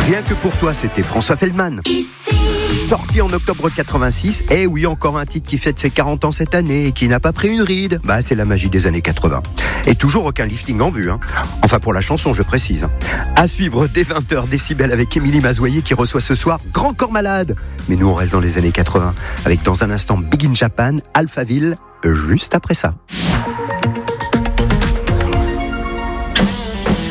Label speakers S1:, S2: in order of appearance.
S1: Rien que pour toi, c'était François Feldman. Sorti en octobre 86, et oui, encore un titre qui fête ses 40 ans cette année et qui n'a pas pris une ride. C'est la magie des années 80. Et toujours aucun lifting en vue. Enfin, pour la chanson, je précise. À suivre dès 20h, Décibel avec Émilie Mazoyer qui reçoit ce soir Grand Corps Malade. Mais nous, on reste dans les années 80. Avec dans un instant Big in Japan, Alphaville, juste après ça.
S2: Vous connaissez ça ?